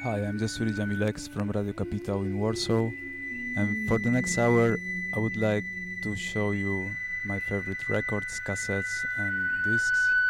Hi, I'm Jasuri Jamilex from Radio Capital in Warsaw, and for the next hour, I would like to show you my favorite records, cassettes, and discs.